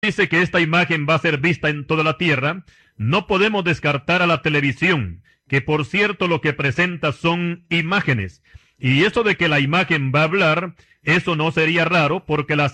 dice que esta imagen va a ser vista en toda la tierra, no podemos descartar a la televisión, que por cierto lo que presenta son imágenes. Y eso de que la imagen va a hablar, eso no sería raro porque las